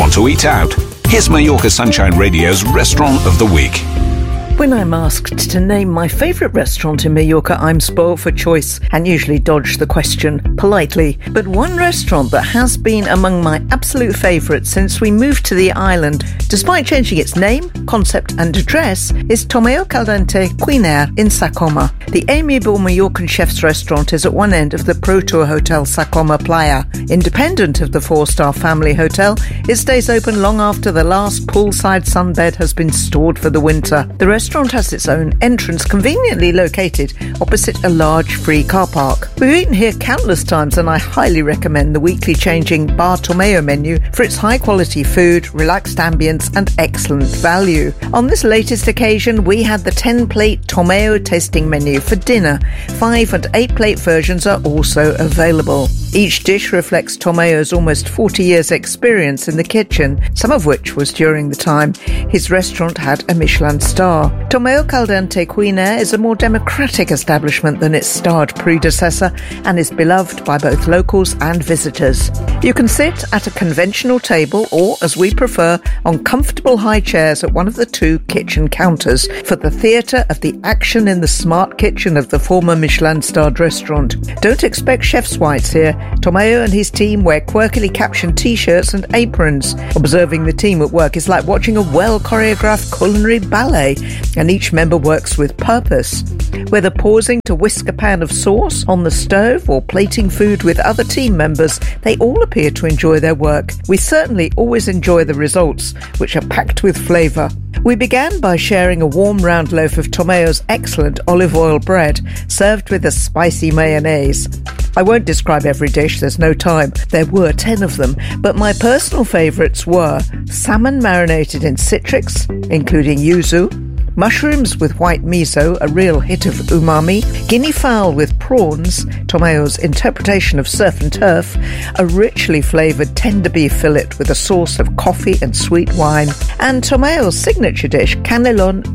Want to eat out? Here's Mallorca Sunshine Radio's Restaurant of the Week. When I'm asked to name my favourite restaurant in Mallorca, I'm spoiled for choice and usually dodge the question politely. But one restaurant that has been among my absolute favourites since we moved to the island, despite changing its name, concept and address, is Tomeo Caldente Cuiner in Sa Coma. The amiable Mallorcan chef's restaurant is at one end of the Pro Tour Hotel Sa Coma Playa. Independent of the four-star family hotel, it stays open long after the last poolside sunbed has been stored for the winter. The restaurant has its own entrance conveniently located opposite a large free car park. We've eaten here countless times and I highly recommend the weekly changing Bar Tomeo menu for its high quality food, relaxed ambience and excellent value. On this latest occasion we had the 10-plate Tomeo tasting menu for dinner. 5 and 8-plate versions are also available. Each dish reflects Tomeo's almost 40 years experience in the kitchen, some of which was during the time his restaurant had a Michelin star. Tomeo Caldente Cuiner is a more democratic establishment than its starred predecessor and is beloved by both locals and visitors. You can sit at a conventional table or, as we prefer, on comfortable high chairs at one of the 2 kitchen counters for the theatre of the action in the smart kitchen of the former Michelin-starred restaurant. Don't expect chef's whites here. Tomeo and his team wear quirkily captioned t-shirts and aprons. Observing the team at work is like watching a well-choreographed culinary ballet, and each member works with purpose. Whether pausing to whisk a pan of sauce on the stove or plating food with other team members, they all appear to enjoy their work. We certainly always enjoy the results, which are packed with flavour. We began by sharing a warm round loaf of Tomeo's excellent olive oil bread, served with a spicy mayonnaise. I won't describe every dish, there's no time. There were 10 of them, but my personal favourites were salmon marinated in citrix, including yuzu, mushrooms with white miso, a real hit of umami, guinea fowl with prawns, Tomeo's interpretation of surf and turf, a richly flavoured tender beef fillet with a sauce of coffee and sweet wine, and Tomeo's signature dish, Canelon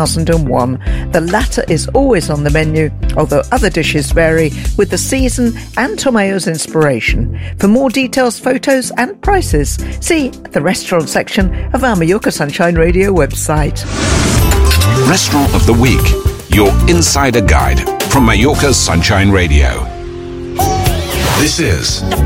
2001. The latter is always on the menu, although other dishes vary with the season and Tomeo's inspiration. For more details, photos and prices, see the restaurant section of our Mallorca Sunshine Radio website. Restaurant of the Week, your insider guide from Mallorca Sunshine Radio. This is